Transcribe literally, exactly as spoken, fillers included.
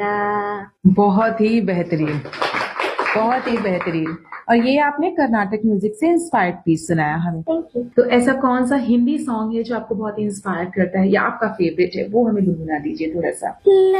बहुत ही बेहतरीन, बहुत ही बेहतरीन। और ये आपने कर्नाटक म्यूजिक से इंस्पायर्ड पीस सुनाया हमें। Thank you. तो ऐसा कौन सा हिंदी सॉन्ग है जो आपको बहुत इंस्पायर करता है या आपका फेवरेट है, वो हमें गुनगुना दीजिए थोड़ा सा।